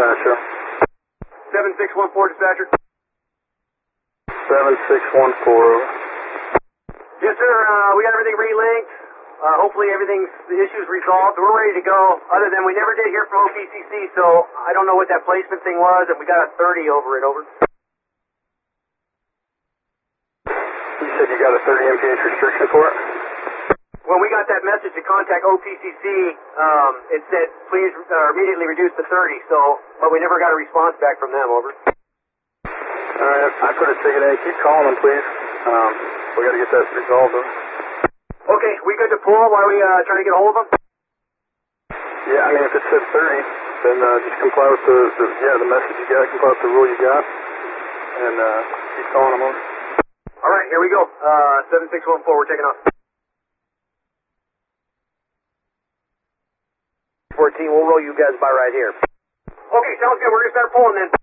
dispatcher. 7614 dispatcher. 7614. Yes, sir. We got everything relinked. Hopefully the issue's resolved. We're ready to go. Other than we never did hear from OPCC, so I don't know what that placement thing was, and we got a 30 over it, over. You said you got a 30 mph restriction for it? When we got that message to contact OPCC, it said please immediately reduce to 30, but we never got a response back from them, over. Alright, I put a ticket in. Keep calling them, please. We gotta get that resolved, though. Okay, we good to pull while we try to get a hold of them? Yeah, I mean, if it says 30, then just comply with the message you got, comply with the rule you got, and keep calling them over. Alright, here we go. 7614, we're taking off. 14, we'll roll you guys by right here. Okay, sounds good. We're going to start pulling then.